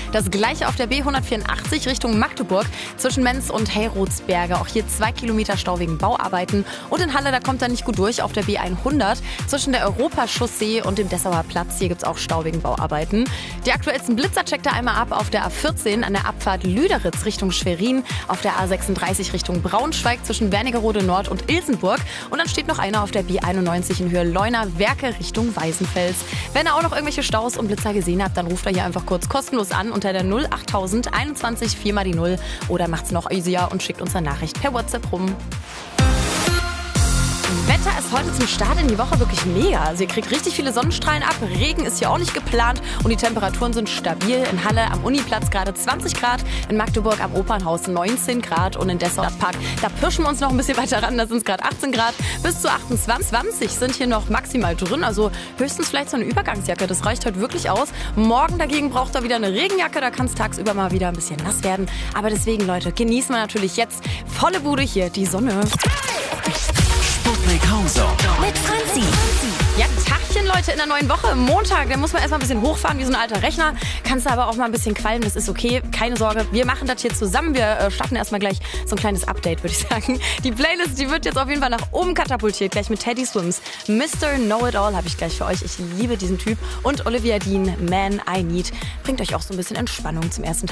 Das gleiche auf der B184 Richtung Magdeburg zwischen Menz und Heyrodsberge. Auch hier 2 Kilometer Stau wegen Bauarbeiten. Und in Halle, da kommt er nicht gut durch auf der B100 zwischen der Europachaussee und dem Dessauer Platz. Hier gibt es auch Stau wegen Bauarbeiten. Die aktuellsten Blitzer checkt er einmal ab auf der A14 an der Abfahrt Lüderitz Richtung Schwerin, auf der A36 Richtung Braunschweig zwischen Wernigerode Nord und Ilsenburg. Und dann steht noch einer auf der B91 in Höhe Leuna-Werke Richtung Weißenfels. Wenn ihr auch noch irgendwelche Staus und Blitzer gesehen habt, dann ruft er hier einfach kurz kostenlos an unter der 08000 21 4 mal die 0 oder macht's noch easier und schickt uns eine Nachricht per WhatsApp rum. Wetter ist heute zum Start in die Woche wirklich mega. Also ihr kriegt richtig viele Sonnenstrahlen ab, Regen ist hier auch nicht geplant und die Temperaturen sind stabil. In Halle am Uniplatz gerade 20 Grad, in Magdeburg am Opernhaus 19 Grad und in Dessau Park, da pirschen wir uns noch ein bisschen weiter ran, da sind es gerade 18 Grad. Bis zu 28 sind hier noch maximal drin, also höchstens vielleicht so eine Übergangsjacke, das reicht heute wirklich aus. Morgen dagegen braucht er wieder eine Regenjacke, da kann es tagsüber mal wieder ein bisschen nass werden. Aber deswegen, Leute, genießen wir natürlich jetzt volle Bude hier, die Sonne. Sputnik Hauser mit Franzi. Ja, Tagchen, Leute, in der neuen Woche. Montag, da muss man erstmal ein bisschen hochfahren wie so ein alter Rechner. Kannst du aber auch mal ein bisschen qualmen, das ist okay. Keine Sorge, wir machen das hier zusammen. Wir starten erstmal gleich so ein kleines Update, würde ich sagen. Die Playlist, die wird jetzt auf jeden Fall nach oben katapultiert. Gleich mit Teddy Swims. Mr. Know-It-All habe ich gleich für euch. Ich liebe diesen Typ. Und Olivia Dean, Man I Need. Bringt euch auch so ein bisschen Entspannung zum ersten Tag.